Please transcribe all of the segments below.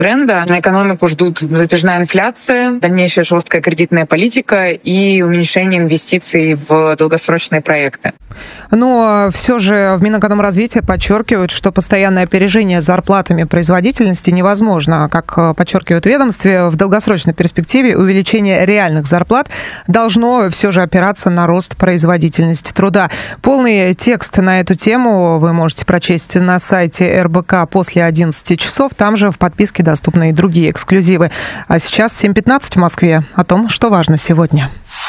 тренда. Экономику ждут затяжная инфляция, дальнейшая жесткая кредитная политика и уменьшение инвестиций в долгосрочные проекты. Но все же в Минэкономразвития подчеркивают, что постоянное опережение зарплатами производительности невозможно. Как подчеркивают в ведомстве, в долгосрочной перспективе увеличение реальных зарплат должно все же опираться на рост производительности труда. Полный текст на эту тему вы можете прочесть на сайте РБК после 11 часов. Там же в подписке доступны и другие эксклюзивы. А сейчас 7:15 в Москве. О том, что важно сегодня.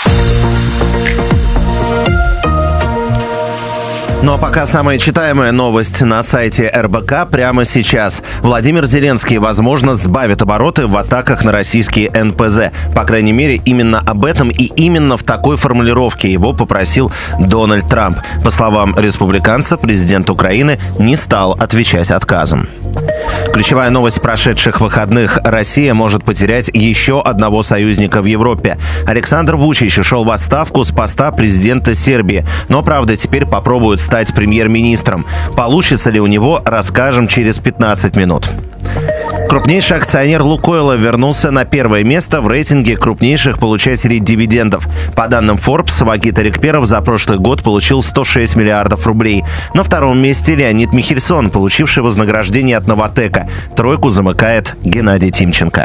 Ну а пока самая читаемая новость на сайте РБК прямо сейчас. Владимир Зеленский, возможно, сбавит обороты в атаках на российские НПЗ. По крайней мере, именно об этом и именно в такой формулировке его попросил Дональд Трамп. По словам республиканца, президент Украины не стал отвечать отказом. Ключевая новость прошедших выходных. Россия может потерять еще одного союзника в Европе. Александр Вучич ушел в отставку с поста президента Сербии. Но, правда, теперь попробует стать премьер-министром. Получится ли у него, расскажем через 15 минут. Крупнейший акционер «Лукойла» вернулся на первое место в рейтинге крупнейших получателей дивидендов. По данным Forbes, Вагит Эрикперов за прошлый год получил 106 миллиардов рублей. На втором месте Леонид Михельсон, получивший вознаграждение от «Новатэка». Тройку замыкает Геннадий Тимченко.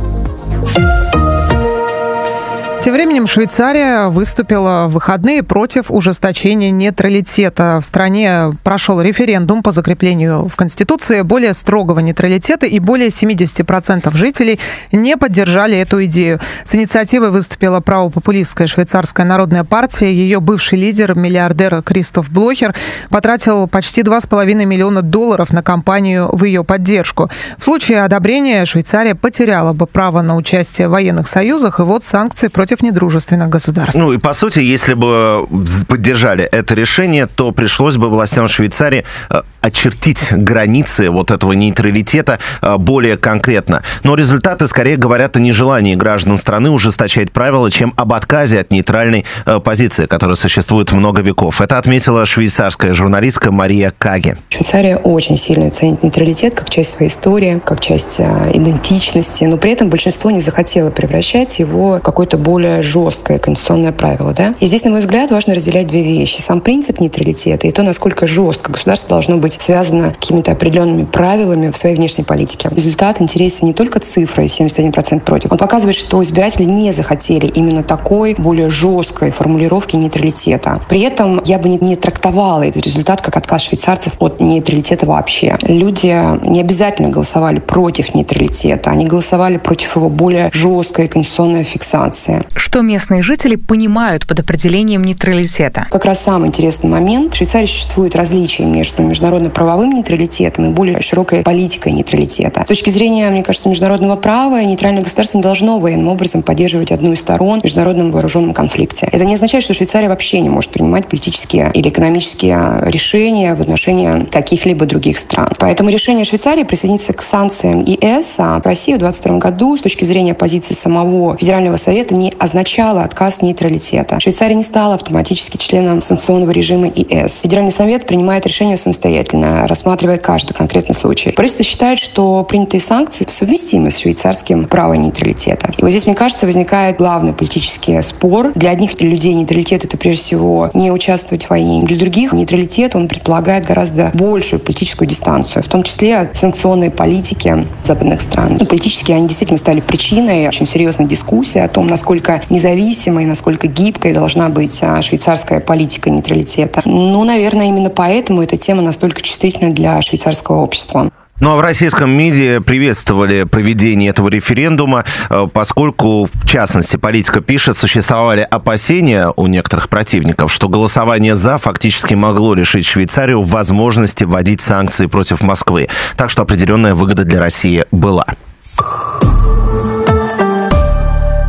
Тем временем Швейцария выступила в выходные против ужесточения нейтралитета. В стране прошел референдум по закреплению в Конституции более строгого нейтралитета, и более 70% жителей не поддержали эту идею. С инициативой выступила правопопулистская швейцарская народная партия. Ее бывший лидер, миллиардер Кристоф Блохер, потратил почти $2,5 миллиона на кампанию в ее поддержку. В случае одобрения Швейцария потеряла бы право на участие в военных союзах и ввод санкций против недружественных государств. Ну и по сути, если бы поддержали это решение, то пришлось бы властям Швейцарии очертить границы вот этого нейтралитета более конкретно. Но результаты скорее говорят о нежелании граждан страны ужесточать правила, чем об отказе от нейтральной позиции, которая существует много веков. Это отметила швейцарская журналистка Мария Каге. Швейцария очень сильно ценит нейтралитет как часть своей истории, как часть идентичности, но при этом большинство не захотело превращать его в какое-то более жесткое конституционное правило. Да? И здесь, на мой взгляд, важно разделять две вещи. Сам принцип нейтралитета и то, насколько жестко государство должно быть связано какими-то определенными правилами в своей внешней политике. Результат интересен не только цифрой 71% против. Он показывает, что избиратели не захотели именно такой более жесткой формулировки нейтралитета. При этом я бы не трактовала этот результат как отказ швейцарцев от нейтралитета вообще. Люди не обязательно голосовали против нейтралитета. Они голосовали против его более жесткой конституционной фиксации. Что местные жители понимают под определением нейтралитета? Как раз самый интересный момент. В Швейцарии существует различие между международно-правовым нейтралитетом и более широкой политикой нейтралитета. С точки зрения, мне кажется, международного права, нейтральное государство не должно военным образом поддерживать одну из сторон в международном вооруженном конфликте. Это не означает, что Швейцария вообще не может принимать политические или экономические решения в отношении каких-либо других стран. Поэтому решение Швейцарии присоединиться к санкциям ЕС в России в 2022 году с точки зрения позиции самого Федерального совета не означало отказ нейтралитета. Швейцария не стала автоматически членом санкционного режима ЕС. Федеральный совет принимает решения самостоятельно, рассматривая каждый конкретный случай. Правительство считает, что принятые санкции совместимы с швейцарским правом нейтралитета. И вот здесь, мне кажется, возникает главный политический спор. Для одних людей нейтралитет — это прежде всего не участвовать в войне. Для других нейтралитет, он предполагает гораздо большую политическую дистанцию, в том числе от санкционной политики западных стран. И политически они действительно стали причиной очень серьезной дискуссии о том, насколько независимой, насколько гибкой должна быть швейцарская политика нейтралитета. Ну, наверное, именно поэтому эта тема настолько чувствительна для швейцарского общества. Ну а в российском МИДе приветствовали проведение этого референдума, поскольку, в частности, Политика пишет, существовали опасения у некоторых противников, что голосование «за» фактически могло лишить Швейцарию возможности вводить санкции против Москвы. Так что определенная выгода для России была.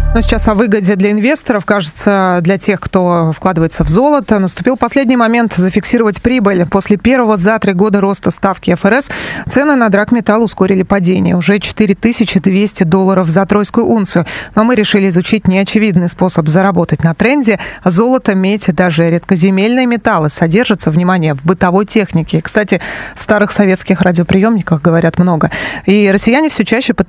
Но сейчас о выгоде для инвесторов, кажется, для тех, кто вкладывается в золото, наступил последний момент зафиксировать прибыль. После первого за 3 года роста ставки ФРС цены на драгметалл ускорили падение. Уже $4200 за тройскую унцию. Но мы решили изучить неочевидный способ заработать на тренде. Золото, медь и даже редкоземельные металлы содержатся, внимание, в бытовой технике. Кстати, в старых советских радиоприемниках говорят много. И россияне все чаще